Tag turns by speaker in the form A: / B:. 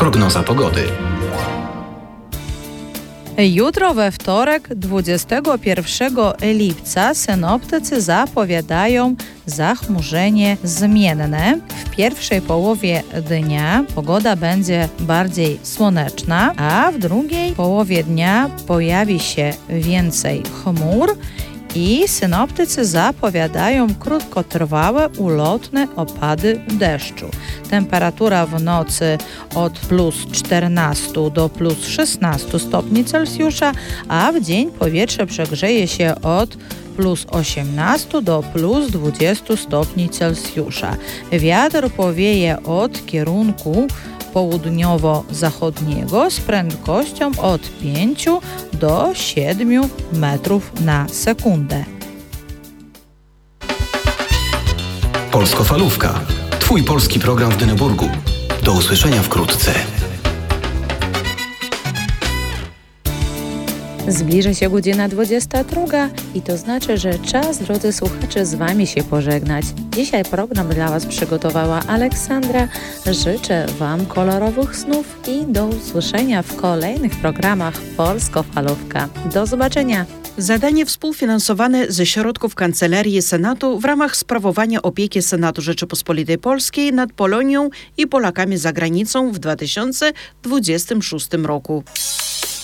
A: Prognoza pogody.
B: Jutro we wtorek, 21 lipca, synoptycy zapowiadają zachmurzenie zmienne. W pierwszej połowie dnia pogoda będzie bardziej słoneczna, a w drugiej połowie dnia pojawi się więcej chmur i synoptycy zapowiadają krótkotrwałe, ulotne opady deszczu. Temperatura w nocy od plus 14 do plus 16 stopni Celsjusza, a w dzień powietrze przegrzeje się od plus 18 do plus 20 stopni Celsjusza. Wiatr powieje od kierunku południowo-zachodniego z prędkością od 5 do 7 metrów na sekundę.
A: Polskofalówka. Twój polski program w Dyneburgu. Do usłyszenia wkrótce.
B: Zbliża się godzina 22 i to znaczy, że czas, drodzy słuchacze, z Wami się pożegnać. Dzisiaj program dla Was przygotowała Aleksandra. Życzę Wam kolorowych snów i do usłyszenia w kolejnych programach Polskofalówka. Do zobaczenia!
C: Zadanie współfinansowane ze środków Kancelarii Senatu w ramach sprawowania opieki Senatu Rzeczypospolitej Polskiej nad Polonią i Polakami za granicą w 2026 roku.